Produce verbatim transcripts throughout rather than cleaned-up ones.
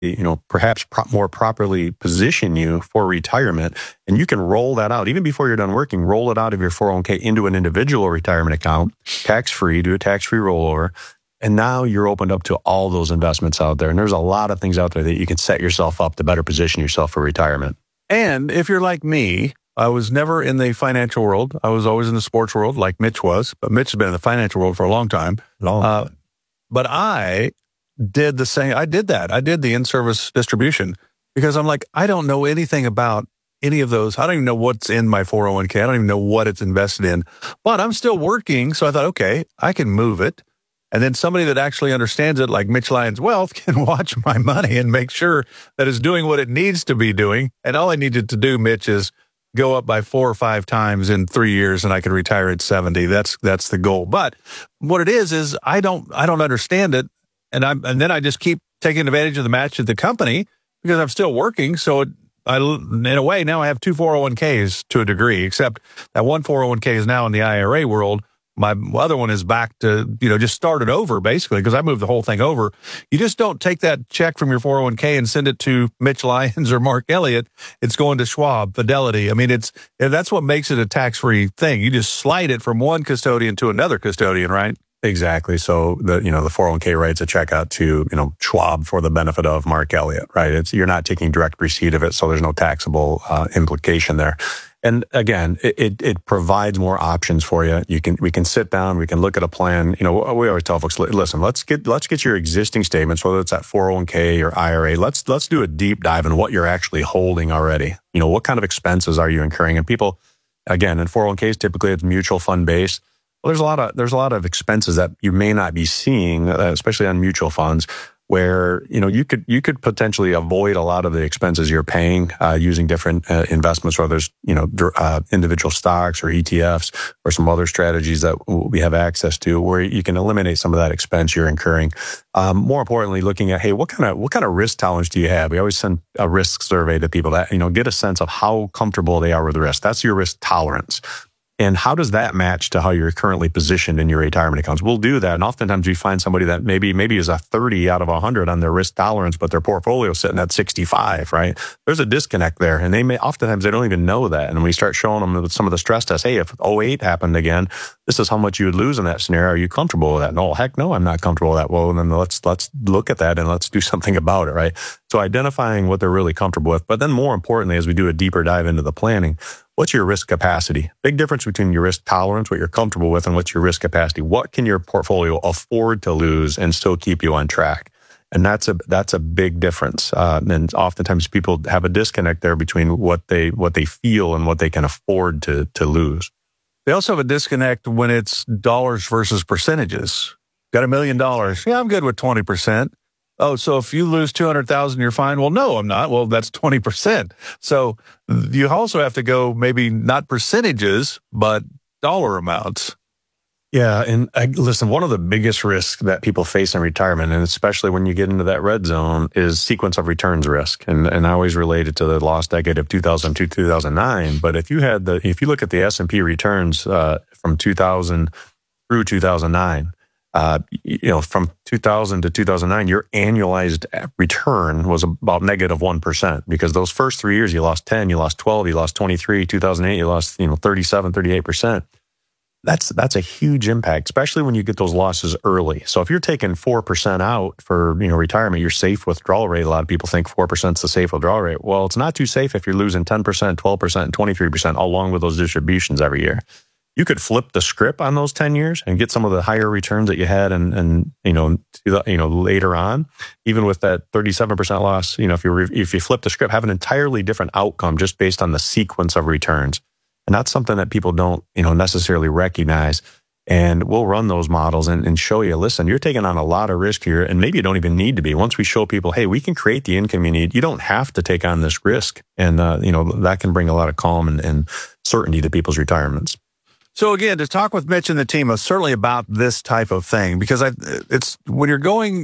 you know, perhaps pro- more properly position you for retirement. And you can roll that out even before you're done working, roll it out of your four oh one k into an individual retirement account, tax-free, do a tax-free rollover. And now you're opened up to all those investments out there. And there's a lot of things out there that you can set yourself up to better position yourself for retirement. And if you're like me, I was never in the financial world. I was always in the sports world like Mitch was. But Mitch has been in the financial world for a long time. Long uh, but I did the same. I did that. I did the in-service distribution because I'm like, I don't know anything about any of those. I don't even know what's in my four oh one k. I don't even know what it's invested in. But I'm still working. So I thought, okay, I can move it. And then somebody that actually understands it, like Mitch Lyons Wealth, can watch my money and make sure that it's doing what it needs to be doing. And all I needed to do, Mitch, is go up by four or five times in three years, and I can retire at seventy. That's that's the goal. But what it is is I don't I don't understand it, and I and then I just keep taking advantage of the match at the company because I'm still working. So it, I, in a way, now I have two four oh one k's to a degree, except that one four oh one k is now in the I R A world. My other one is back to, you know, just started over basically because I moved the whole thing over. You just don't take that check from your four oh one k and send it to Mitch Lyons or Mark Elliott. It's going to Schwab, Fidelity. I mean, it's that's what makes it a tax-free thing. You just slide it from one custodian to another custodian, right? Exactly. So the, you know, the four oh one k writes a check out to, you know, Schwab for the benefit of Mark Elliott, right? It's, you're not taking direct receipt of it. So there's no taxable uh, implication there. And again, it, it, it provides more options for you. You can, we can sit down, we can look at a plan. You know, we always tell folks, listen, let's get, let's get your existing statements, whether it's at four oh one k or I R A. Let's, let's do a deep dive in what you're actually holding already. You know, what kind of expenses are you incurring? And people, again, in four oh one k's, typically it's mutual fund based. Well, there's a lot of, there's a lot of expenses that you may not be seeing, uh, especially on mutual funds, where, you know, you could, you could potentially avoid a lot of the expenses you're paying, uh, using different uh, investments, whether it's, you know, uh, individual stocks or E T Fs or some other strategies that we have access to where you can eliminate some of that expense you're incurring. Um, more importantly, looking at, hey, what kind of, what kind of risk tolerance do you have? We always send a risk survey to people that, you know, get a sense of how comfortable they are with the risk. That's your risk tolerance. And how does that match to how you're currently positioned in your retirement accounts? We'll do that. And oftentimes we find somebody that maybe maybe is a thirty out of one hundred on their risk tolerance, but their portfolio is sitting at sixty-five, right? There's a disconnect there. And they may, oftentimes they don't even know that. And we start showing them some of the stress tests. Hey, if oh eight happened again, this is how much you would lose in that scenario. Are you comfortable with that? No, heck no, I'm not comfortable with that. Well, then let's let's look at that and let's do something about it, right? So identifying what they're really comfortable with. But then more importantly, as we do a deeper dive into the planning, what's your risk capacity? Big difference between your risk tolerance, what you're comfortable with, and what's your risk capacity. What can your portfolio afford to lose and still keep you on track? And that's a that's a big difference. Uh, and oftentimes people have a disconnect there between what they what they feel and what they can afford to to lose. They also have a disconnect when it's dollars versus percentages. Got a million dollars. Yeah, I'm good with twenty percent. Oh, so if you lose two hundred thousand, you're fine. Well, no, I'm not. Well, that's twenty percent. So you also have to go maybe not percentages, but dollar amounts. Yeah. And I, listen, one of the biggest risks that people face in retirement, and especially when you get into that red zone, is sequence of returns risk. And, and I always relate it to the lost decade of two thousand two, two thousand nine. But if you had the, if you look at the S and P returns uh, from two thousand through two thousand nine, Uh, you know, from two thousand to two thousand nine, your annualized return was about negative one percent because those first three years, you lost ten, you lost twelve, you lost twenty-three, two thousand eight, you lost, you know, thirty-seven, thirty-eight percent. That's, that's a huge impact, especially when you get those losses early. So if you're taking four percent out for, you know, retirement, your safe withdrawal rate, a lot of people think four percent is the safe withdrawal rate. Well, it's not too safe if you're losing ten percent, twelve percent, and twenty-three percent along with those distributions every year. You could flip the script on those ten years and get some of the higher returns that you had and, and you know, you know, later on, even with that thirty-seven percent loss, you know, if you if you flip the script, have an entirely different outcome just based on the sequence of returns. And that's something that people don't, you know, necessarily recognize. And we'll run those models and, and show you, listen, you're taking on a lot of risk here, and maybe you don't even need to be. Once we show people, hey, we can create the income you need, you don't have to take on this risk. And, uh, you know, that can bring a lot of calm and, and certainty to people's retirements. So again, to talk with Mitch and the team is certainly about this type of thing, because I, it's when you're going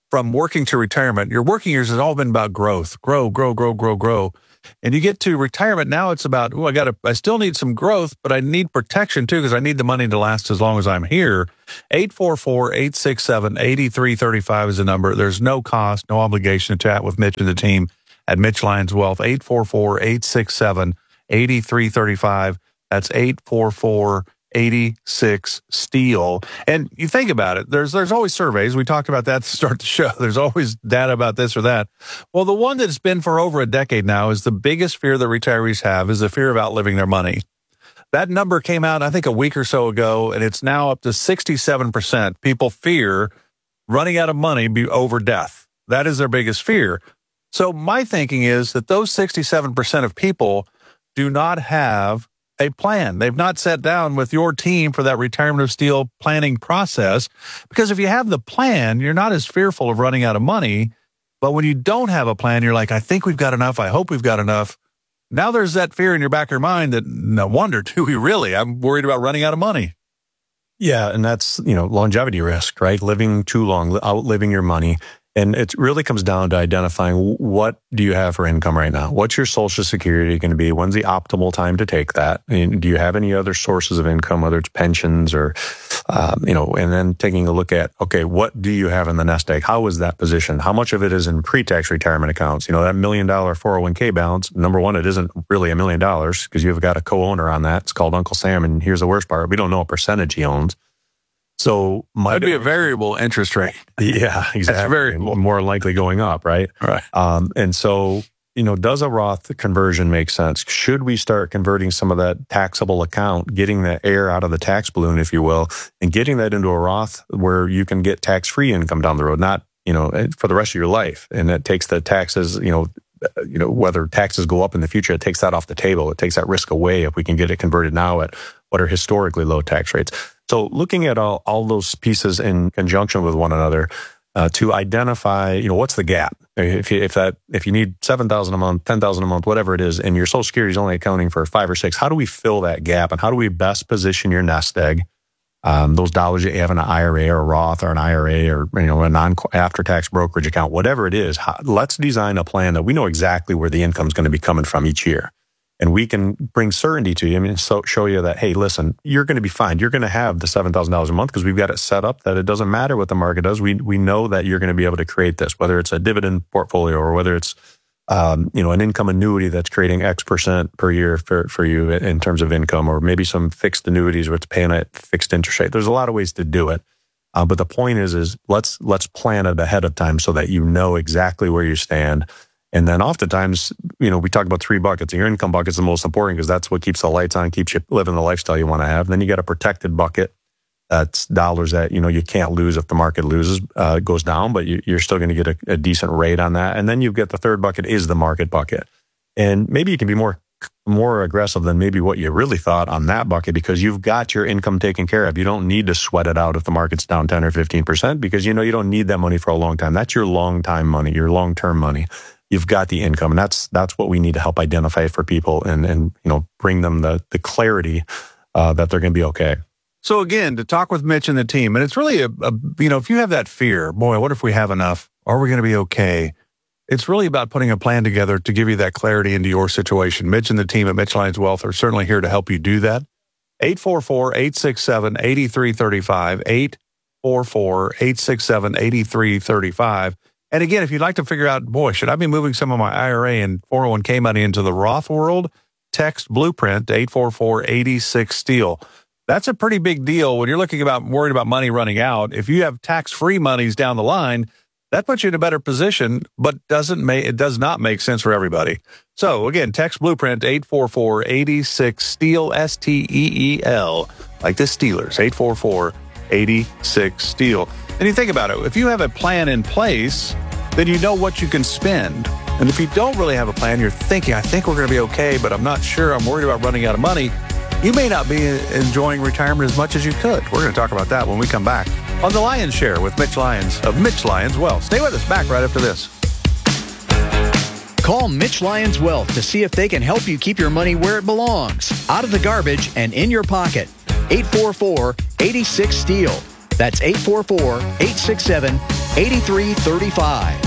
from working to retirement, your working years has all been about growth, grow, grow, grow, grow, grow. And you get to retirement, now it's about, oh, I got to, I still need some growth, but I need protection too, because I need the money to last as long as I'm here. eight four four, eight six seven, eight three three five is the number. There's no cost, no obligation to chat with Mitch and the team at Mitch Lyons Wealth. eight four four, eight six seven, eight three three five. That's eight four four, eight six, STEEL. And you think about it, there's there's always surveys. We talked about that to start the show. There's always data about this or that. Well, the one that's been for over a decade now is the biggest fear that retirees have is the fear of outliving their money. That number came out, I think, a week or so ago, and it's now up to sixty-seven percent. People fear running out of money be over death. That is their biggest fear. So my thinking is that those sixty-seven percent of people do not have a plan. They've not sat down with your team for that retirement of steel planning process, because if you have the plan, you're not as fearful of running out of money. But when you don't have a plan, you're like, I think we've got enough. I hope we've got enough. Now there's that fear in your back of your mind that no wonder, do we really? I'm worried about running out of money. Yeah. And that's, you know, longevity risk, right? Living too long, outliving your money. And it really comes down to identifying what do you have for income right now? What's your Social Security going to be? When's the optimal time to take that? And do you have any other sources of income, whether it's pensions or, um, you know, and then taking a look at, okay, what do you have in the nest egg? How is that positioned? How much of it is in pre-tax retirement accounts? You know, that million dollar four oh one k balance, number one, it isn't really a million dollars because you've got a co-owner on that. It's called Uncle Sam. And here's the worst part. We don't know what percentage he owns. So might be a variable interest rate. Yeah, exactly. That's variable. More likely going up, right? Right. Um, and so, you know, does a Roth conversion make sense? Should we start converting some of that taxable account, getting the air out of the tax balloon, if you will, and getting that into a Roth where you can get tax-free income down the road, not, you know, for the rest of your life. And that takes the taxes, you know, you know, whether taxes go up in the future, it takes that off the table. It takes that risk away if we can get it converted now at what are historically low tax rates. So looking at all, all those pieces in conjunction with one another uh, to identify, you know, what's the gap? If you, if that if you need seven thousand a month, ten thousand a month, whatever it is, and your Social Security is only accounting for five or six, how do we fill that gap? And how do we best position your nest egg? Um, those dollars that you have in an I R A or a Roth or an I R A or, you know, a non after tax brokerage account, whatever it is, how, let's design a plan that we know exactly where the income is going to be coming from each year. And we can bring certainty to you. I mean, so show you that, hey, listen, you're going to be fine. You're going to have the seven thousand dollars a month because we've got it set up that it doesn't matter what the market does. We we know that you're going to be able to create this, whether it's a dividend portfolio or whether it's, um, you know, an income annuity that's creating X percent per year for, for you in terms of income, or maybe some fixed annuities where it's paying a fixed interest rate. There's a lot of ways to do it. Uh, but the point is, is let's let's plan it ahead of time so that you know exactly where you stand. And then oftentimes, you know, we talk about three buckets. Your income bucket is the most important because that's what keeps the lights on, keeps you living the lifestyle you want to have. Then you got a protected bucket. That's dollars that, you know, you can't lose if the market loses, uh, goes down, but you, you're still going to get a, a decent rate on that. And then you've got the third bucket is the market bucket. And maybe you can be more more aggressive than maybe what you really thought on that bucket because you've got your income taken care of. You don't need to sweat it out if the market's down ten or fifteen percent because, you know, you don't need that money for a long time. That's your long time money, your long-term money. You've got the income, and that's that's what we need to help identify for people, and and you know bring them the the clarity uh, that they're going to be okay. So again, to talk with Mitch and the team, and it's really a, a you know if you have that fear, boy, what if we have enough? Are we going to be okay? It's really about putting a plan together to give you that clarity into your situation. Mitch and the team at Mitch Lyons Wealth are certainly here to help you do that. eight four four, eight six seven, eight three three five, eight four four, eight six seven, eight three three five. And again, if you'd like to figure out, boy, should I be moving some of my I R A and four oh one k money into the Roth world? Text Blueprint to eight four four, eight six, STEEL. That's a pretty big deal when you're looking about worried about money running out. If you have tax-free monies down the line, that puts you in a better position, but doesn't make it does not make sense for everybody. So again, text Blueprint eight four four, eight six, STEEL, S T E E L, like the Steelers, eight four four, eight six, STEEL. And you think about it, if you have a plan in place, then you know what you can spend. And if you don't really have a plan, you're thinking, I think we're going to be okay, but I'm not sure. I'm worried about running out of money. You may not be enjoying retirement as much as you could. We're going to talk about that when we come back on The Lyons Share with Mitch Lyons of Mitch Lyons Wealth. Stay with us, back right after this. Call Mitch Lyons Wealth to see if they can help you keep your money where it belongs, out of the garbage and in your pocket. eight four four, eight six, STEEL. That's eight four four, eight six seven, eighty-three thirty-five.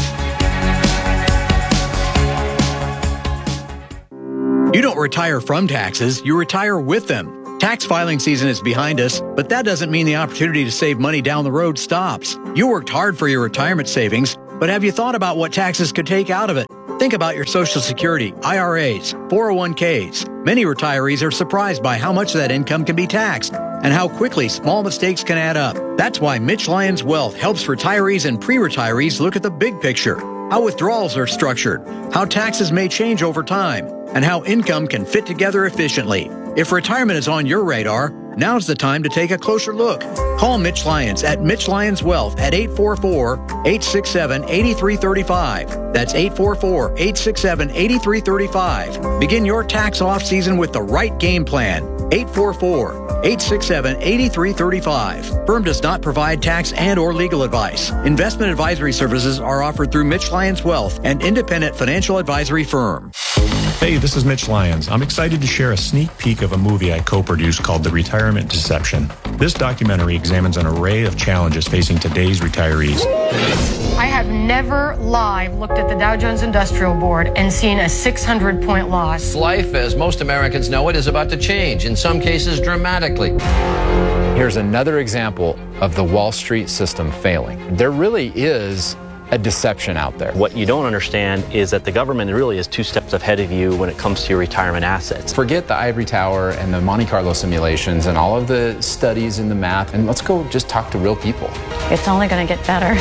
You don't retire from taxes, you retire with them. Tax filing season is behind us, but that doesn't mean the opportunity to save money down the road stops. You worked hard for your retirement savings, but have you thought about what taxes could take out of it? Think about your Social Security, I R As, four oh one k's. Many retirees are surprised by how much that income can be taxed and how quickly small mistakes can add up. That's why Mitch Lyons Wealth helps retirees and pre-retirees look at the big picture, how withdrawals are structured, how taxes may change over time, and how income can fit together efficiently. If retirement is on your radar, now's the time to take a closer look. Call Mitch Lyons at Mitch Lyons Wealth at eight four four, eight six seven, eight three three five. That's eight four four, eight six seven, eight three three five. Begin your tax off season with the right game plan. eight four four, eight six seven, eight three three five. Firm does not provide tax and or legal advice. Investment advisory services are offered through Mitch Lyons Wealth, an independent financial advisory firm. Hey, this is Mitch Lyons. I'm excited to share a sneak peek of a movie I co-produced called The Retirement Deception. This documentary examines an array of challenges facing today's retirees. I have never live looked at the Dow Jones Industrial Board and seen a six hundred point loss. Life, as most Americans know it, is about to change, in some cases dramatically. Here's another example of the Wall Street system failing. There really is a deception out there. What you don't understand is that the government really is two steps ahead of you when it comes to your retirement assets. Forget the ivory tower and the Monte Carlo simulations and all of the studies and the math, and let's go just talk to real people. It's only going to get better.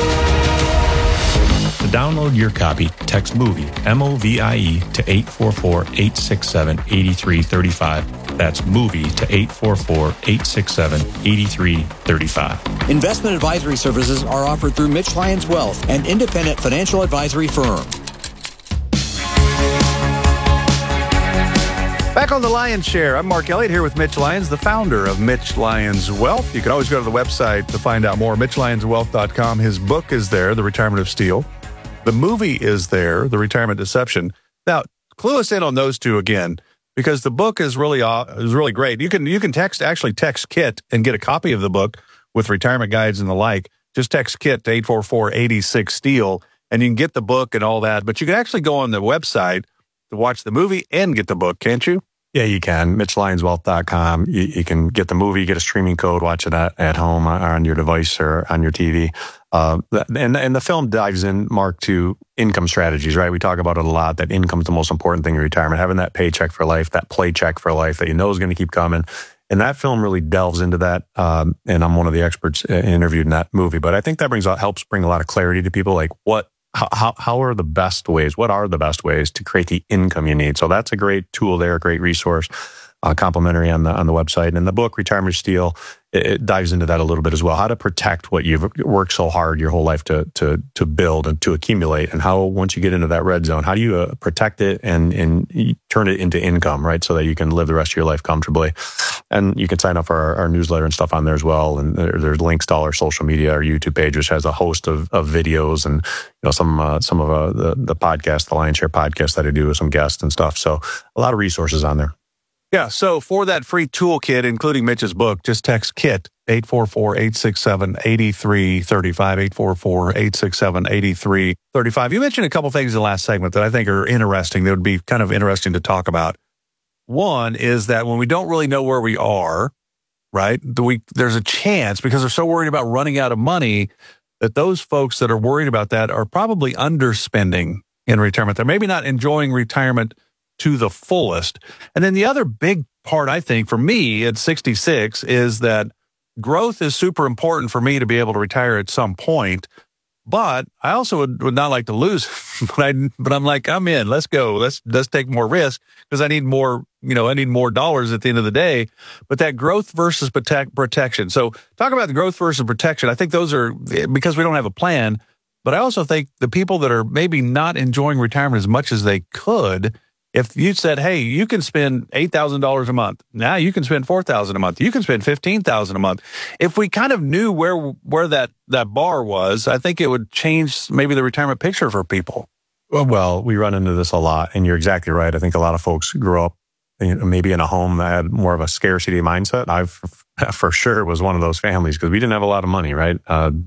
To download your copy, text MOVIE, M O V I E, to eight four four, eight six seven, eight three three five. That's MOVIE to eight four four, eight six seven, eight three three five. Investment advisory services are offered through Mitch Lyons Wealth, an independent financial advisory firm. Back on the Lyons Share, I'm Mark Elliott here with Mitch Lyons, the founder of Mitch Lyons Wealth. You can always go to the website to find out more, mitch lyons wealth dot com. His book is there, The Retirement of Steel. The movie is there, The Retirement Deception. Now, clue us in on those two again, because the book is really uh, is really great. You can you can text actually text Kit and get a copy of the book with retirement guides and the like. Just text Kit to eight four four, eight six, STEEL, and you can get the book and all that. But you can actually go on the website to watch the movie and get the book, can't you? Yeah, you can. mitch lyons wealth dot com. You, you can get the movie, get a streaming code, watch it at, at home or on your device or on your T V. Uh, and, and the film dives in, Mark, to income strategies, right? We talk about it a lot, that income is the most important thing in retirement, having that paycheck for life, that play check for life that you know is going to keep coming. And that film really delves into that. Um, and I'm one of the experts interviewed in that movie. But I think that brings out, helps bring a lot of clarity to people, like what, how, how are the best ways, what are the best ways to create the income you need? So that's a great tool there, a great resource, uh, complimentary on the, on the website. And the book, Retirement Steel, it, it dives into that a little bit as well. How to protect what you've worked so hard your whole life to, to, to build and to accumulate. And how, once you get into that red zone, how do you uh, protect it and, and turn it into income, right? So that you can live the rest of your life comfortably. And you can sign up for our, our newsletter and stuff on there as well. And there, there's links to all our social media, our YouTube page, which has a host of, of videos and, you know, some, uh, some of uh, the, the podcasts, the Lyons Share podcast that I do with some guests and stuff. So a lot of resources on there. Yeah, so for that free toolkit, including Mitch's book, just text KIT, eight four four, eight six seven, eight three three five, eight four four, eight six seven, eight three three five. You mentioned a couple things in the last segment that I think are interesting, that would be kind of interesting to talk about. One is that when we don't really know where we are, right, we, there's a chance, because they're so worried about running out of money, that those folks that are worried about that are probably underspending in retirement. They're maybe not enjoying retirement to the fullest. And then the other big part, I think, for me at sixty-six is that growth is super important for me to be able to retire at some point. But I also would, would not like to lose. but, I, but I'm like, I'm in. Let's go. Let's let's take more risk, because I need more, you know, I need more dollars at the end of the day. But that growth versus protect, protection. So talk about the growth versus protection. I think those are, because we don't have a plan. But I also think the people that are maybe not enjoying retirement as much as they could, if you said, hey, you can spend eight thousand dollars a month, now you can spend four thousand dollars a month, you can spend fifteen thousand dollars a month. If we kind of knew where where that, that bar was, I think it would change maybe the retirement picture for people. Well, well, we run into this a lot, and you're exactly right. I think a lot of folks grew up, you know, maybe in a home that had more of a scarcity mindset. I've for sure was one of those families, because we didn't have a lot of money, right? Uh,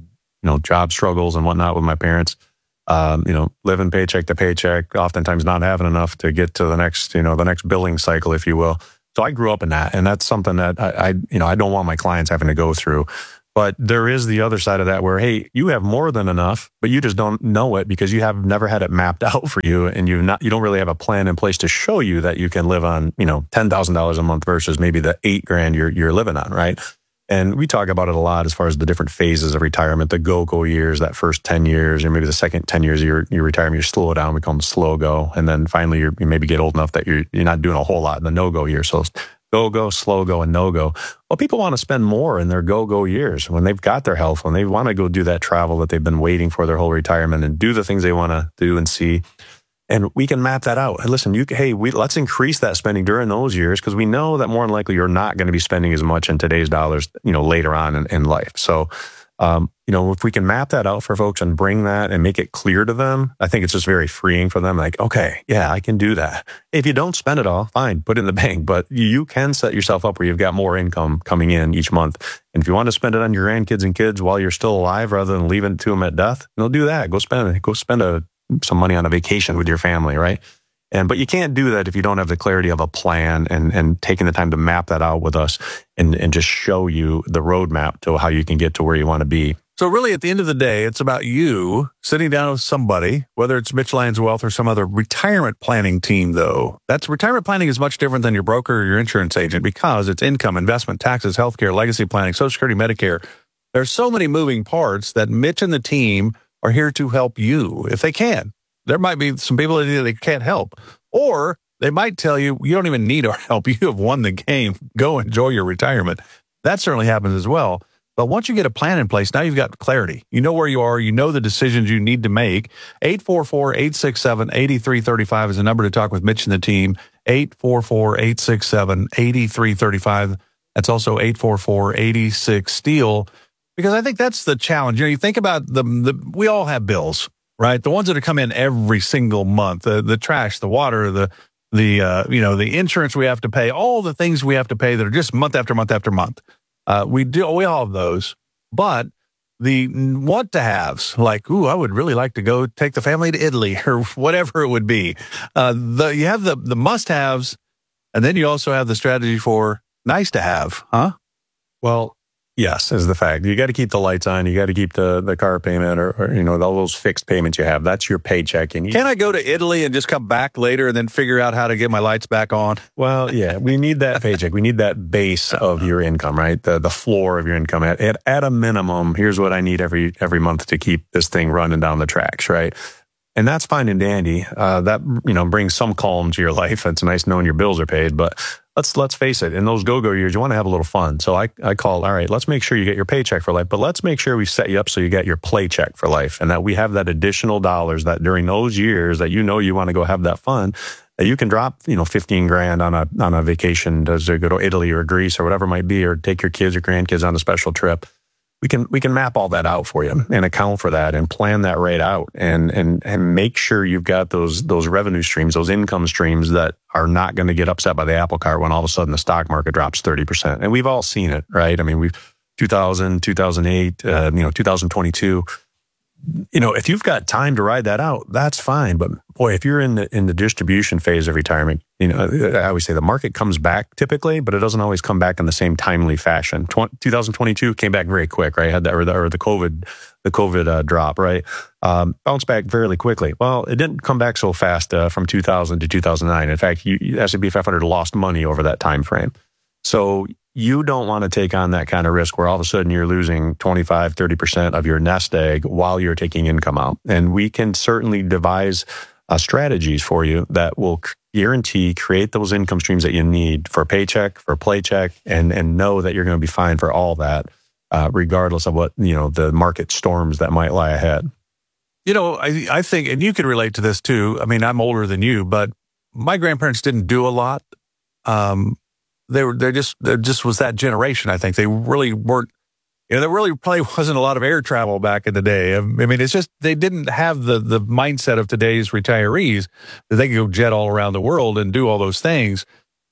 you know, job struggles and whatnot with my parents. Um, you know, living paycheck to paycheck, oftentimes not having enough to get to the next, you know, the next billing cycle, if you will. So I grew up in that, and that's something that I, I, you know, I don't want my clients having to go through. But there is the other side of that where, hey, you have more than enough, but you just don't know it because you have never had it mapped out for you, and you not, you don't really have a plan in place to show you that you can live on, you know, ten thousand dollars a month versus maybe the eight grand you're you're living on, right? And we talk about it a lot as far as the different phases of retirement, the go-go years, that first ten years, or maybe the second ten years of your, your retirement, you slow down, we call them slow go. And then finally you're, you maybe get old enough that you're, you're not doing a whole lot in the no-go year. So go-go, slow-go, and no-go. Well, people want to spend more in their go-go years when they've got their health, when they want to go do that travel that they've been waiting for their whole retirement and do the things they want to do and see. And we can map that out. And listen, you hey, we let's increase that spending during those years because we know that more than likely you're not going to be spending as much in today's dollars, you know, later on in, in life. So, um, you know, if we can map that out for folks and bring that and make it clear to them, I think it's just very freeing for them. Like, okay, yeah, I can do that. If you don't spend it all, fine, put it in the bank. But you can set yourself up where you've got more income coming in each month. And if you want to spend it on your grandkids and kids while you're still alive rather than leaving it to them at death, you know, do that. Go spend it. Go spend a some money on a vacation with your family, right? And but you can't do that if you don't have the clarity of a plan and and taking the time to map that out with us and and just show you the roadmap to how you can get to where you want to be. So really, at the end of the day, it's about you sitting down with somebody, whether it's Mitch Lyons Wealth or some other retirement planning team, though. That's retirement planning is much different than your broker or your insurance agent because it's income, investment, taxes, healthcare, legacy planning, Social Security, Medicare. There's so many moving parts that Mitch and the team are here to help you if they can. There might be some people that they can't help, or they might tell you, you don't even need our help. You have won the game. Go enjoy your retirement. That certainly happens as well. But once you get a plan in place, now you've got clarity. You know where you are. You know the decisions you need to make. eight four four, eight six seven, eight three three five is the number to talk with Mitch and the team. eight four four, eight six seven, eight three three five. That's also eight four four, eight six, STEEL. Because I think that's the challenge. You know, you think about the, the we all have bills, right? The ones that come in every single month, the, the trash, the water, the, the, uh, you know, the insurance we have to pay, all the things we have to pay that are just month after month after month. Uh, we do, we all have those, but the want to haves, like, ooh, I would really like to go take the family to Italy or whatever it would be. Uh, the, you have the, the must haves, and then you also have the strategy for nice to have, huh? Well, yes, is the fact. You got to keep the lights on. You got to keep the, the car payment or, or, you know, all those fixed payments you have. That's your paycheck. And you, can I go to Italy and just come back later and then figure out how to get my lights back on? Well, yeah, we need that paycheck. We need that base of your income, right? The the floor of your income. At, at, at a minimum, here's what I need every every month to keep this thing running down the tracks, right? And that's fine and dandy. Uh, that, you know, brings some calm to your life. It's nice knowing your bills are paid, but let's, let's face it. In those go-go years, you want to have a little fun. So I, I call, all right, let's make sure you get your paycheck for life, but let's make sure we set you up so you get your play check for life and that we have that additional dollars that during those years that, you know, you want to go have that fun, that you can drop, you know, fifteen grand on a, on a vacation to go to Italy or Greece or whatever it might be, or take your kids or grandkids on a special trip. We can we can map all that out for you and account for that and plan that right out and and and make sure you've got those those revenue streams, those income streams that are not going to get upset by the apple cart when all of a sudden the stock market drops thirty percent. And we've all seen it, right? I mean, we've two thousand, two thousand eight, uh, you know, two thousand twenty-two. You know, if you've got time to ride that out, that's fine. But boy, if you're in the in the distribution phase of retirement, you know, I always say the market comes back typically, but it doesn't always come back in the same timely fashion. twenty twenty-two came back very quick, right? Had that or the, or the COVID, the COVID uh, drop, right? Um, bounced back fairly quickly. Well, it didn't come back so fast uh, from two thousand to two thousand nine. In fact, you, S and P five hundred lost money over that time frame. So you don't want to take on that kind of risk where all of a sudden you're losing twenty-five, thirty percent of your nest egg while you're taking income out. And we can certainly devise uh, strategies for you that will guarantee, create those income streams that you need for paycheck, for playcheck, and and know that you're going to be fine for all that, uh, regardless of what, you know, the market storms that might lie ahead. You know, I, I think, and you can relate to this too. I mean, I'm older than you, but my grandparents didn't do a lot. Um, They were, they just, there just was that generation. I think they really weren't, you know, there really probably wasn't a lot of air travel back in the day. I mean, it's just, they didn't have the, the mindset of today's retirees that they could go jet all around the world and do all those things.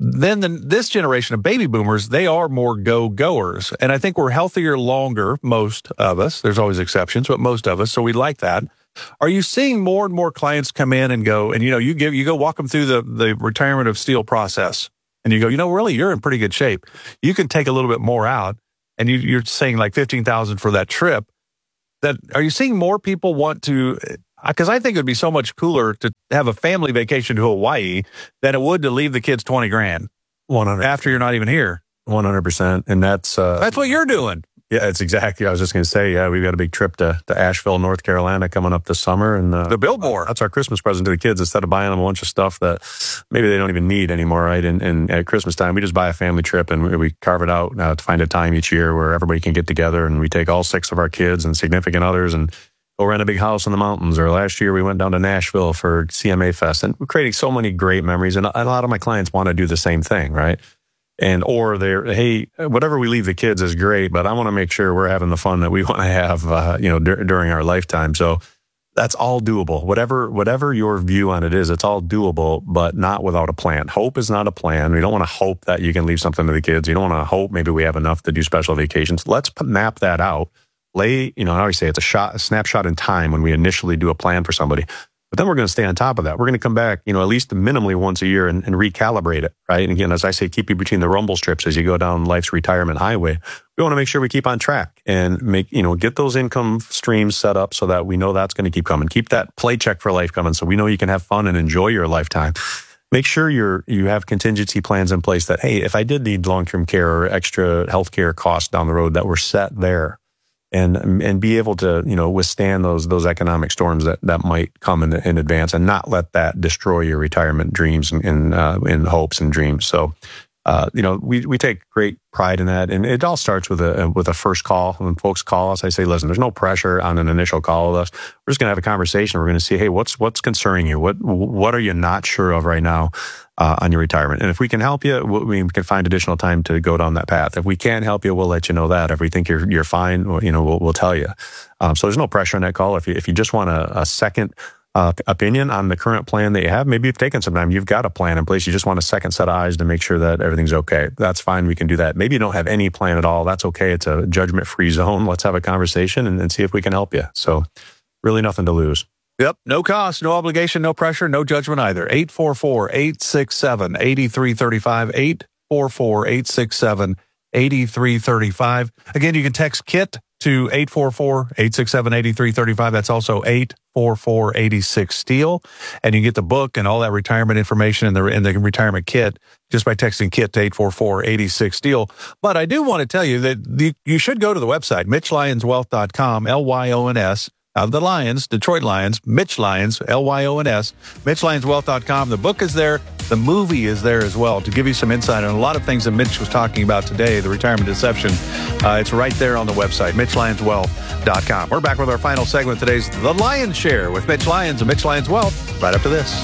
then the, this generation of baby boomers, they are more go-goers. And I think we're healthier longer, most of us. There's always exceptions, but most of us. So we like that. Are you seeing more and more clients come in and go, and you know, you give, you go walk them through the, the retirement of steel process and you go, you know, really, you're in pretty good shape. You can take a little bit more out and you, you're saying like fifteen thousand for that trip. That, are you seeing more people want to, because I think it would be so much cooler to have a family vacation to Hawaii than it would to leave the kids twenty grand one hundred after you're not even here. one hundred percent. And that's, uh, that's what you're doing. Yeah, it's exactly. I was just going to say, yeah, we've got a big trip to, to Asheville, North Carolina coming up this summer. And uh, the Billboard. That's our Christmas present to the kids. Instead of buying them a bunch of stuff that maybe they don't even need anymore, right? And, and at Christmas time, we just buy a family trip and we, we carve it out uh, to find a time each year where everybody can get together. And we take all six of our kids and significant others and go rent a big house in the mountains. Or last year we went down to Nashville for C M A Fest, and we're creating so many great memories. And a lot of my clients want to do the same thing, right? And or they're, hey, whatever we leave the kids is great, but I want to make sure we're having the fun that we want to have, uh, you know, dur- during our lifetime. So that's all doable. Whatever whatever your view on it is, it's all doable, but not without a plan. Hope is not a plan. We don't want to hope that you can leave something to the kids. You don't want to hope maybe we have enough to do special vacations. Let's p- map that out. Lay, you know, I always say it's a shot, a snapshot in time when we initially do a plan for somebody. But then we're going to stay on top of that. We're going to come back, you know, at least minimally once a year and, and recalibrate it, right? And again, as I say, keep you between the rumble strips as you go down life's retirement highway. We want to make sure we keep on track and make, you know, get those income streams set up so that we know that's going to keep coming. Keep that play check for life coming so we know you can have fun and enjoy your lifetime. Make sure you're, you have contingency plans in place that, hey, if I did need long-term care or extra healthcare costs down the road, that we're set there. And and be able to, you know, withstand those those economic storms that, that might come in, in advance, and not let that destroy your retirement dreams and, and uh, in hopes and dreams. So, uh, you know, we we take great pride in that, and it all starts with a with a first call. When folks call us, I say, listen, there's no pressure on an initial call with us. We're just going to have a conversation. We're going to see, hey, what's what's concerning you? What what are you not sure of right now uh, on your retirement? And if we can help you, we can find additional time to go down that path. If we can't help you, we'll let you know that. If we think you're you're fine, you know, we'll, we'll tell you. Um, so there's no pressure on that call. If you if you just want a, a second uh, opinion on the current plan that you have, maybe you've taken some time, you've got a plan in place. You just want a second set of eyes to make sure that everything's okay. That's fine. We can do that. Maybe you don't have any plan at all. That's okay. It's a judgment-free zone. Let's have a conversation and, and see if we can help you. So really nothing to lose. Yep. No cost, no obligation, no pressure, no judgment either. eight four four, eight six seven, eight three three five, eight four four, eight six seven, eight three three five. Again, you can text KIT to eight four four, eight six seven, eight three three five. That's also eight four four, eight six, STEEL. And you get the book and all that retirement information in the, in the retirement kit just by texting KIT to eight four four, eight six, STEEL. But I do want to tell you that the, you should go to the website, mitch lyons wealth dot com, L Y O N S. Of the Lions, Detroit Lions, Mitch Lyons, L Y O N S, mitch lyons wealth dot com. The book is there. The movie is there as well to give you some insight on a lot of things that Mitch was talking about today, the retirement deception. Uh, it's right there on the website, mitch lyons wealth dot com. We're back with our final segment. Today's The Lion's Share with Mitch Lyons and Mitch Lyons Wealth right after this.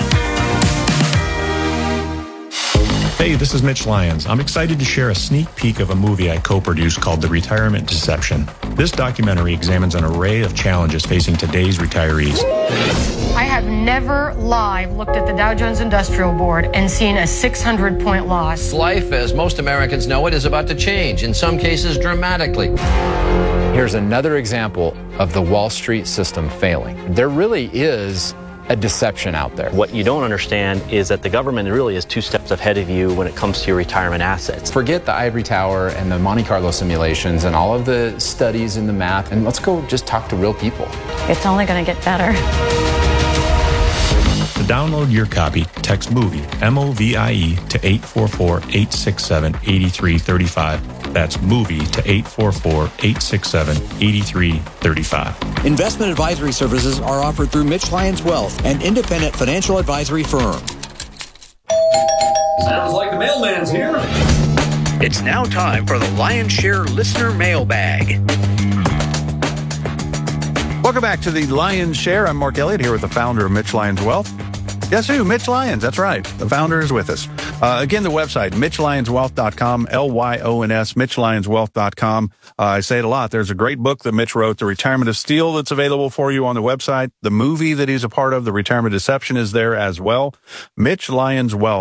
Hey, this is Mitch Lyons. I'm excited to share a sneak peek of a movie I co-produced called The Retirement Deception. This documentary examines an array of challenges facing today's retirees. I have never live looked at the Dow Jones Industrial Board and seen a six hundred point loss. Life, as most Americans know it, is about to change, in some cases dramatically. Here's another example of the Wall Street system failing. There really is a deception out there. What you don't understand is that the government really is two steps ahead of you when it comes to your retirement assets. Forget the ivory tower and the Monte Carlo simulations and all of the studies and the math, and let's go just talk to real people. It's only going to get better. To download your copy, text MOVIE, M O V I E, to eight four four, eight six seven, eight three three five. That's MOVIE to eight four four, eight six seven, eight three three five. Investment advisory services are offered through Mitch Lyons Wealth, an independent financial advisory firm. Sounds like the mailman's here. It's now time for the Lion's Share Listener Mailbag. Welcome back to the Lion's Share. I'm Mark Elliott here with the founder of Mitch Lyons Wealth. Guess who? Mitch Lyons. That's right. The founder is with us. Uh, again, the website, mitch lyons wealth dot com, L Y O N S, mitch lyons wealth dot com. Uh, I say it a lot. There's a great book that Mitch wrote, The Retirement of Steel, that's available for you on the website. The movie that he's a part of, The Retirement Deception, is there as well. mitch lyons wealth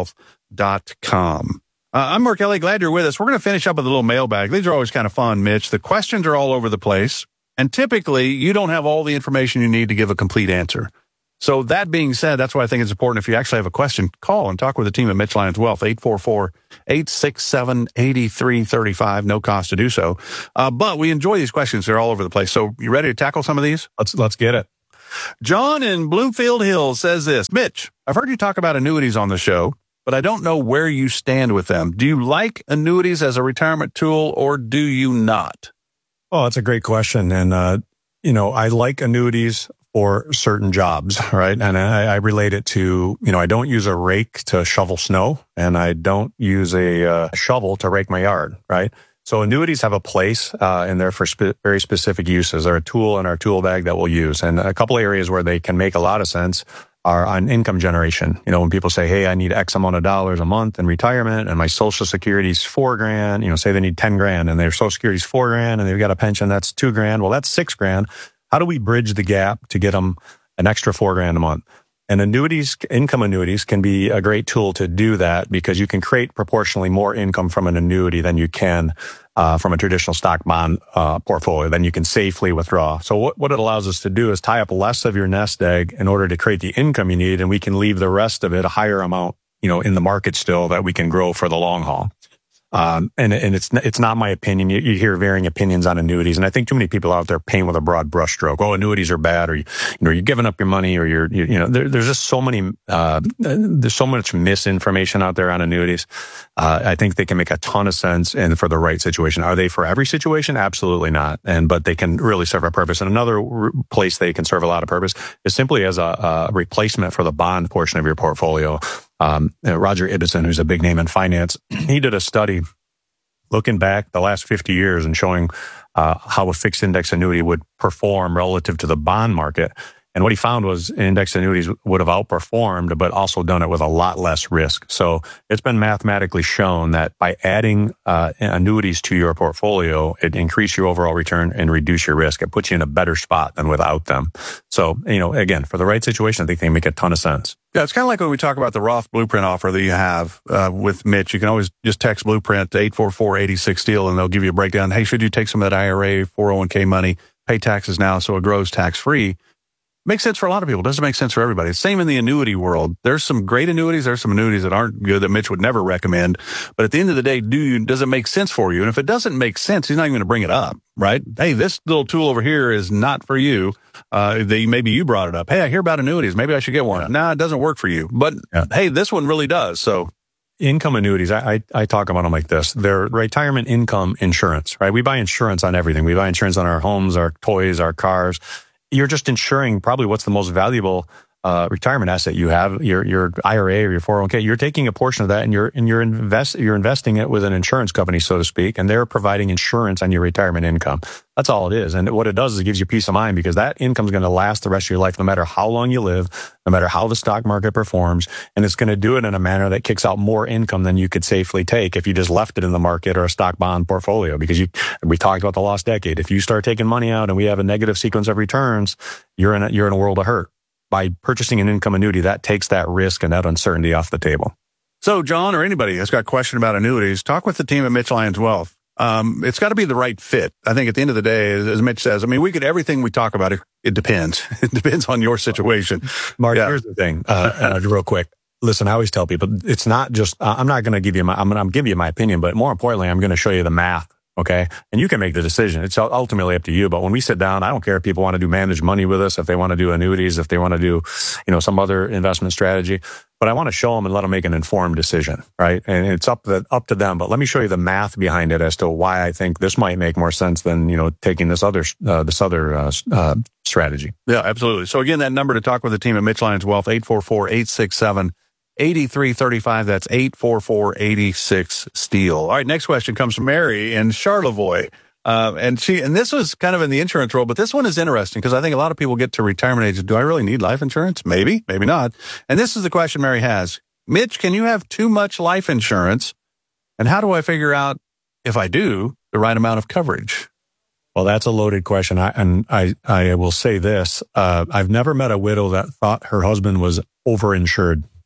dot com. Uh, I'm Mark Kelly. Glad you're with us. We're going to finish up with a little mailbag. These are always kind of fun, Mitch. The questions are all over the place, and typically you don't have all the information you need to give a complete answer. So that being said, that's why I think it's important if you actually have a question, call and talk with the team at Mitch Lyons Wealth, eight four four, eight six seven, eight three three five. No cost to do so. Uh, but we enjoy these questions. They're all over the place. So you ready to tackle some of these? Let's let's get it. John in Bloomfield Hills says this. Mitch, I've heard you talk about annuities on the show, but I don't know where you stand with them. Do you like annuities as a retirement tool or do you not? Oh, that's a great question. And, uh, you know, I like annuities for certain jobs, right? And I, I relate it to, you know, I don't use a rake to shovel snow and I don't use a uh, shovel to rake my yard, right? So annuities have a place uh, in there for spe- very specific uses. They're a tool in our tool bag that we'll use. And a couple areas where they can make a lot of sense are on income generation. You know, when people say, hey, I need X amount of dollars a month in retirement and my social security's four grand, you know, say they need ten grand and their social security's four grand and they've got a pension that's two grand. Well, that's six grand. How do we bridge the gap to get them an extra four grand a month? And annuities, income annuities can be a great tool to do that because you can create proportionally more income from an annuity than you can uh, from a traditional stock bond uh, portfolio. Then you can safely withdraw. So what, what it allows us to do is tie up less of your nest egg in order to create the income you need. And we can leave the rest of it, a higher amount, you know, in the market still that we can grow for the long haul. Um, and, and it's, it's not my opinion. You, you hear varying opinions on annuities. And I think too many people out there paint with a broad brushstroke. Oh, annuities are bad, or, you, you know, you're giving up your money, or you're, you, you know, there, there's just so many, uh, there's so much misinformation out there on annuities. Uh, I think they can make a ton of sense and for the right situation. Are they for every situation? Absolutely not. And, but they can really serve a purpose. And another r- place they can serve a lot of purpose is simply as a, a replacement for the bond portion of your portfolio. Um, Roger Ibbotson, who's a big name in finance, he did a study looking back the last fifty years and showing uh, how a fixed index annuity would perform relative to the bond market. And what he found was index annuities would have outperformed, but also done it with a lot less risk. So it's been mathematically shown that by adding uh, annuities to your portfolio, it increases your overall return and reduce your risk. It puts you in a better spot than without them. So, you know, again, for the right situation, I think they make a ton of sense. Yeah, it's kind of like when we talk about the Roth Blueprint offer that you have uh, with Mitch. You can always just text Blueprint to eight four four, eight six, STEEL and they'll give you a breakdown. Hey, should you take some of that I R A, four oh one k money, pay taxes now so it grows tax-free? Makes sense for a lot of people. Doesn't make sense for everybody. Same in the annuity world. There's some great annuities. There's some annuities that aren't good that Mitch would never recommend. But at the end of the day, do you, does it make sense for you? And if it doesn't make sense, he's not even going to bring it up, right? Hey, this little tool over here is not for you. Uh, they, maybe you brought it up. Hey, I hear about annuities. Maybe I should get one. Yeah. Nah, it doesn't work for you. But yeah. Hey, this one really does. So income annuities, I, I, I talk about them like this. They're retirement income insurance, right? We buy insurance on everything. We buy insurance on our homes, our toys, our cars. You're just insuring probably what's the most valuable uh, retirement asset you have, your your I R A or your four oh one k. You're taking a portion of that and you're and you're invest you're investing it with an insurance company, so to speak, and they're providing insurance on your retirement income. That's all it is. And what it does is it gives you peace of mind because that income is going to last the rest of your life, no matter how long you live, no matter how the stock market performs, and it's going to do it in a manner that kicks out more income than you could safely take if you just left it in the market or a stock bond portfolio. Because you, we talked about the lost decade. If you start taking money out and we have a negative sequence of returns, you're in a, you're in a world of hurt. By purchasing an income annuity, that takes that risk and that uncertainty off the table. So, John, or anybody that's got a question about annuities, talk with the team at Mitch Lyons Wealth. Um, it's got to be the right fit. I think at the end of the day, as Mitch says, I mean, we could, everything we talk about, it, it depends. It depends on your situation. Mark, yeah. Here's the thing, uh, uh, real quick. Listen, I always tell people, it's not just, uh, I'm not going to give you my, I'm going to give you my opinion, but more importantly, I'm going to show you the math. Okay. And you can make the decision. It's ultimately up to you. But when we sit down, I don't care if people want to do managed money with us, if they want to do annuities, if they want to do, you know, some other investment strategy, but I want to show them and let them make an informed decision. Right. And it's up to, up to them. But let me show you the math behind it as to why I think this might make more sense than, you know, taking this other, uh, this other, uh, uh, strategy. Yeah, absolutely. So again, that number to talk with the team at Mitch Lyons Wealth, eight four four, eight six seven, eight three three five. That's eight four four, eight six, STEEL. All right, next question comes from Mary in Charlevoix. Uh, and she, and this was kind of in the insurance world, but this one is interesting because I think a lot of people get to retirement age. Do I really need life insurance? Maybe, maybe not. And this is the question Mary has. Mitch, can you have too much life insurance? And how do I figure out if I do the right amount of coverage? Well, that's a loaded question. I, and I, I will say this. Uh, I've never met a widow that thought her husband was overinsured.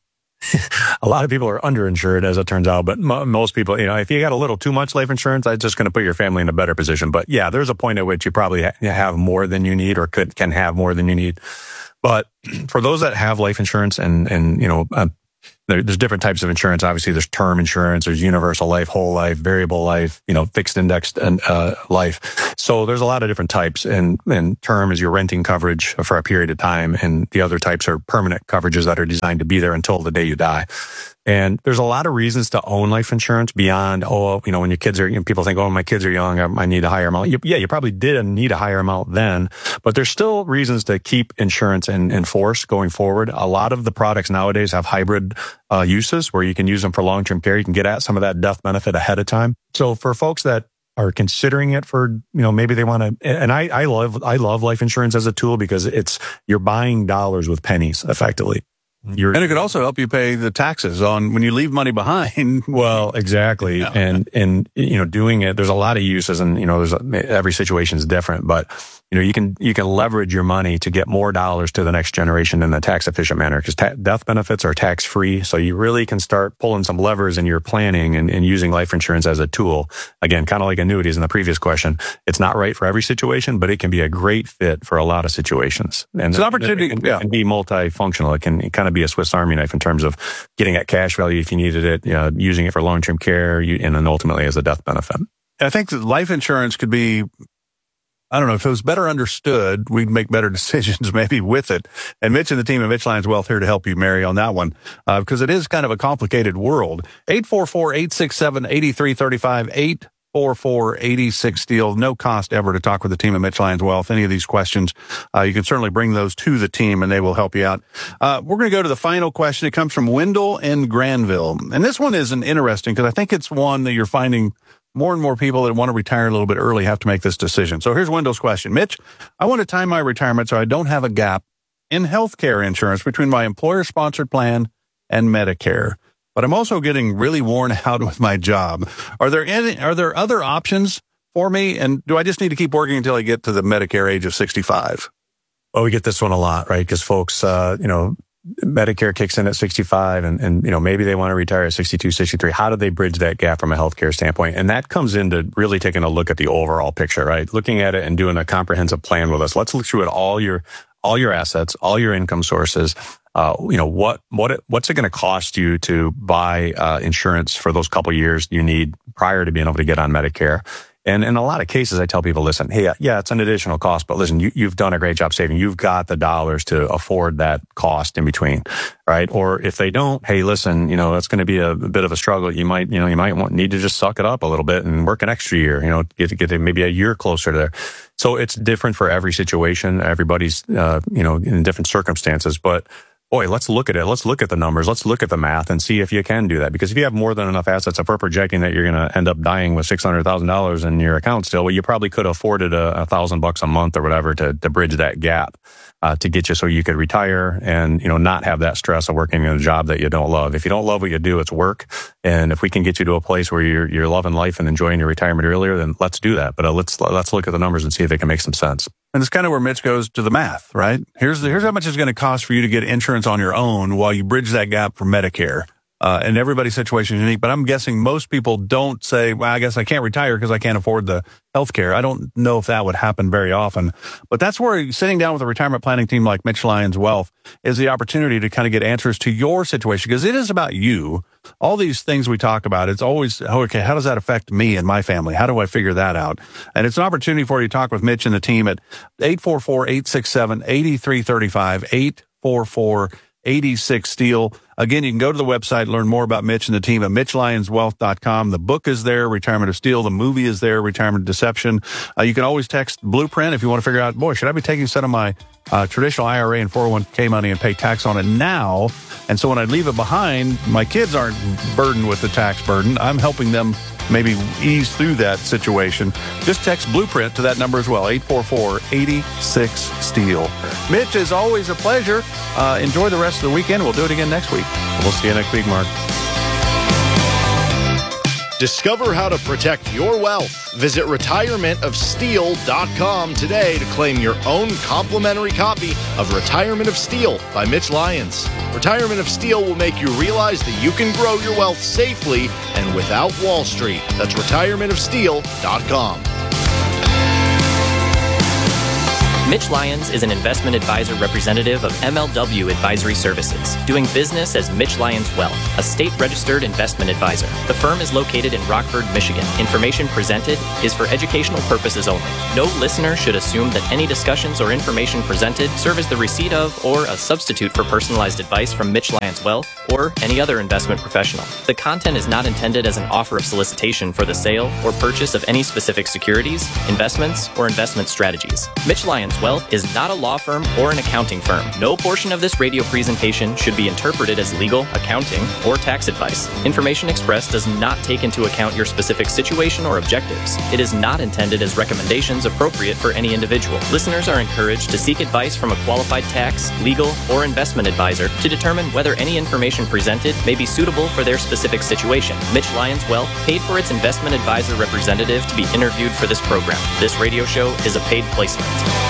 a lot of people are underinsured, as it turns out, but mo- most people, you know, if you got a little too much life insurance, that's just going to put your family in a better position. But yeah, there's a point at which you probably ha- have more than you need, or could can have more than you need. But for those that have life insurance and, and you know, uh, there, there's different types of insurance. Obviously, there's term insurance, there's universal life, whole life, variable life, you know, fixed indexed uh, life. So there's a lot of different types. And, and term is your renting coverage for a period of time. And the other types are permanent coverages that are designed to be there until the day you die. And there's a lot of reasons to own life insurance beyond, oh, you know, when your kids are, you know, people think, oh, my kids are young, I, I need a higher amount. You, yeah, you probably did need a higher amount then, but there's still reasons to keep insurance in, in force going forward. A lot of the products nowadays have hybrid uh, uses where you can use them for long-term care. You can get at some of that death benefit ahead of time. So for folks that are considering it for, you know, maybe they want to, and I, I love, I love life insurance as a tool because it's, you're buying dollars with pennies effectively. You're, and it could also help you pay the taxes on when you leave money behind. Well, exactly. Yeah. And, and, you know, doing it, there's a lot of uses and, you know, there's a, every situation is different, but, you know, you can, you can leverage your money to get more dollars to the next generation in a tax efficient manner because ta- death benefits are tax free. So you really can start pulling some levers in your planning and, and using life insurance as a tool. Again, kind of like annuities in the previous question. It's not right for every situation, but it can be a great fit for a lot of situations. And it's an opportunity. It can, yeah. it can be multifunctional. It can kind of be a Swiss Army knife in terms of getting at cash value if you needed it, you know, using it for long-term care, you, and then ultimately as a death benefit. I think that life insurance could be, I don't know, if it was better understood, we'd make better decisions maybe with it. And Mitch and the team at Mitch Lyons Wealth here to help you, Mary, on that one, uh, because it is kind of a complicated world. eight four four, eight six seven, eight three three five, eight four four, eight six, STEEL. No cost ever to talk with the team at Mitch Lyons Wealth. Any of these questions, uh, you can certainly bring those to the team and they will help you out. Uh, we're going to go to the final question. It comes from Wendell in Granville. And this one isn't interesting because I think it's one that you're finding more and more people that want to retire a little bit early have to make this decision. So here's Wendell's question. Mitch, I want to time my retirement so I don't have a gap in healthcare insurance between my employer-sponsored plan and Medicare. But I'm also getting really worn out with my job. Are there any, are there other options for me? And do I just need to keep working until I get to the Medicare age of sixty-five? Well, we get this one a lot, right? Because folks, uh, you know, Medicare kicks in at sixty-five and, and, you know, maybe they want to retire at sixty-two, sixty-three. How do they bridge that gap from a healthcare standpoint? And that comes into really taking a look at the overall picture, right? Looking at it and doing a comprehensive plan with us. Let's look through it, all your, all your assets, all your income sources. Uh, you know, what, what, it, what's it going to cost you to buy, uh, insurance for those couple years you need prior to being able to get on Medicare? And in a lot of cases, I tell people, listen, hey, yeah, it's an additional cost, but listen, you, you've done a great job saving. You've got the dollars to afford that cost in between, right? Or if they don't, hey, listen, you know, it's going to be a, a bit of a struggle. You might, you know, you might want, need to just suck it up a little bit and work an extra year, you know, get to get to maybe a year closer to there. So it's different for every situation. Everybody's, uh, you know, in different circumstances, but boy, let's look at it. Let's look at the numbers. Let's look at the math and see if you can do that. Because if you have more than enough assets, if we're projecting that you're going to end up dying with six hundred thousand dollars in your account still, well, you probably could have afforded a, a thousand bucks a month or whatever to, to bridge that gap, uh, to get you so you could retire and, you know, not have that stress of working in a job that you don't love. If you don't love what you do, it's work. And if we can get you to a place where you're, you're loving life and enjoying your retirement earlier, then let's do that. But uh, let's, let's look at the numbers and see if they can make some sense. And it's kind of where Mitch goes to the math, right? Here's the, here's how much it's going to cost for you to get insurance on your own while you bridge that gap for Medicare. Uh, and everybody's situation is unique, but I'm guessing most people don't say, well, I guess I can't retire because I can't afford the health care. I don't know if that would happen very often, but that's where sitting down with a retirement planning team like Mitch Lyons Wealth is the opportunity to kind of get answers to your situation, because it is about you. All these things we talk about, it's always, oh, okay, how does that affect me and my family? How do I figure that out? And it's an opportunity for you to talk with Mitch and the team at eight four four, eight six seven, eight three three five, eight four four, eight six, STEEL. Again, you can go to the website, learn more about Mitch and the team at mitch lyons wealth dot com. The book is there, Retirement of Steel. The movie is there, Retirement Deception. Uh, you can always text Blueprint if you want to figure out, boy, should I be taking some of my uh, traditional I R A and four oh one k money and pay tax on it now? And so when I leave it behind, my kids aren't burdened with the tax burden. I'm helping them maybe ease through that situation. Just text Blueprint to that number as well, eight four four, eight six, STEEL. Mitch, is always a pleasure. Uh, enjoy the rest of the weekend. We'll do it again next week. We'll see you next week, Mark. Discover how to protect your wealth. Visit retirement of steel dot com today to claim your own complimentary copy of Retirement of Steel by Mitch Lyons. Retirement of Steel will make you realize that you can grow your wealth safely and without Wall Street. That's retirement of steel dot com. Mitch Lyons is an investment advisor representative of M L W Advisory Services, doing business as Mitch Lyons Wealth, a state-registered investment advisor. The firm is located in Rockford, Michigan. Information presented is for educational purposes only. No listener should assume that any discussions or information presented serve as the receipt of or a substitute for personalized advice from Mitch Lyons Wealth or any other investment professional. The content is not intended as an offer of solicitation for the sale or purchase of any specific securities, investments, or investment strategies. Mitch Lyons Wealth is not a law firm or an accounting firm. No portion of this radio presentation should be interpreted as legal, accounting, or tax advice. Information expressed does not take into account your specific situation or objectives. It is not intended as recommendations appropriate for any individual. Listeners are encouraged to seek advice from a qualified tax, legal, or investment advisor to determine whether any information presented may be suitable for their specific situation. Mitch Lyons Wealth paid for its investment advisor representative to be interviewed for this program. This radio show is a paid placement.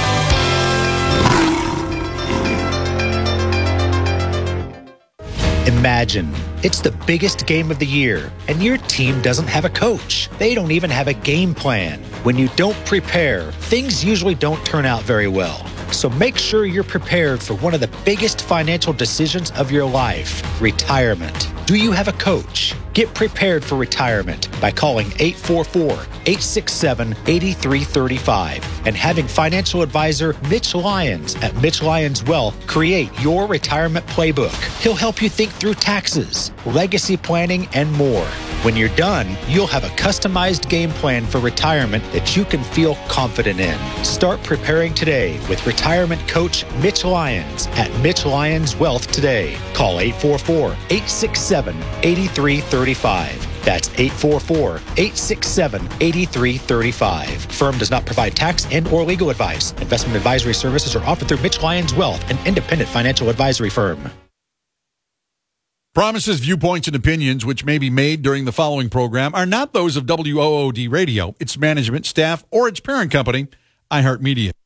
Imagine it's the biggest game of the year and your team doesn't have a coach. They don't even have a game plan. When you don't prepare, things usually don't turn out very well. So make sure you're prepared for one of the biggest financial decisions of your life, retirement. Do you have a coach? Get prepared for retirement by calling eight four four, eight six seven, eight three three five and having financial advisor Mitch Lyons at Mitch Lyons Wealth create your retirement playbook. He'll help you think through taxes, legacy planning, and more. When you're done, you'll have a customized game plan for retirement that you can feel confident in. Start preparing today with retirement coach Mitch Lyons at Mitch Lyons Wealth today. Call eight four four, eight six seven, eight three three five. That's eight four four, eight six seven, eight three three five. Firm does not provide tax and or legal advice. Investment advisory services are offered through Mitch Lyons Wealth, an independent financial advisory firm. Promises, viewpoints, and opinions which may be made during the following program are not those of W O O D Radio, its management, staff, or its parent company, iHeartMedia.